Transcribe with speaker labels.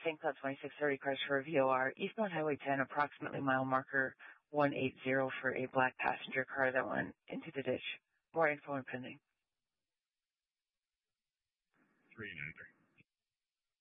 Speaker 1: St. Cloud 2630 Chrysler VOR, eastbound Highway 10, approximately mile marker 180 for a black passenger car that went into the ditch. More info and pending.